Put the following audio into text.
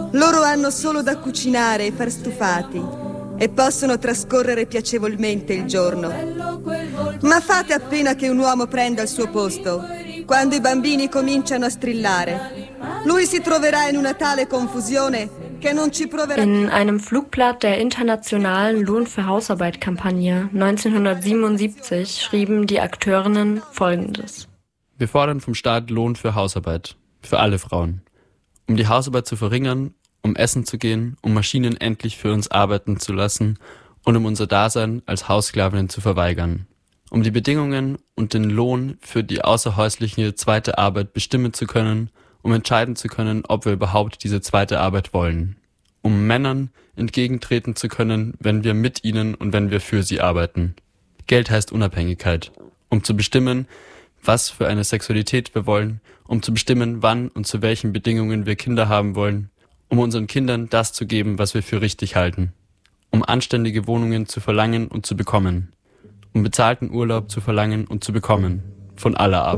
Loro hanno solo da cucinare e far stufati e possono trascorrere piacevolmente il giorno. Ma fate appena che un uomo prenda il suo posto, quando i bambini cominciano a strillare. Lui si troverà in una tale confusione che non ci proverà. In einem Flugblatt der internationalen Lohn für Hausarbeit-Kampagne 1977 schrieben die Akteurinnen Folgendes. Wir fordern vom Staat Lohn für Hausarbeit, für alle Frauen. Um die Hausarbeit zu verringern, um essen zu gehen, um Maschinen endlich für uns arbeiten zu lassen und um unser Dasein als Haussklavinnen zu verweigern. Um die Bedingungen und den Lohn für die außerhäusliche zweite Arbeit bestimmen zu können, um entscheiden zu können, ob wir überhaupt diese zweite Arbeit wollen. Um Männern entgegentreten zu können, wenn wir mit ihnen und wenn wir für sie arbeiten. Geld heißt Unabhängigkeit. Um zu bestimmen, was für eine Sexualität wir wollen, um zu bestimmen, wann und zu welchen Bedingungen wir Kinder haben wollen, um unseren Kindern das zu geben, was wir für richtig halten. Um anständige Wohnungen zu verlangen und zu bekommen. Um bezahlten Urlaub zu verlangen und zu bekommen. Von aller Arbeit.